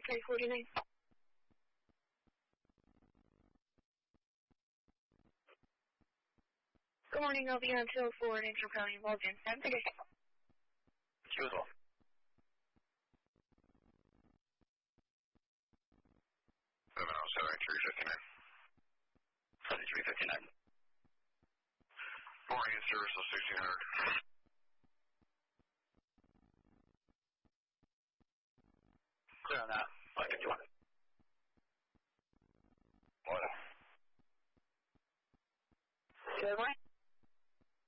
349. Good morning, I'll be on 204 and Angel County involved in 7. Choosel. Morning, service of 1600. Clear on that.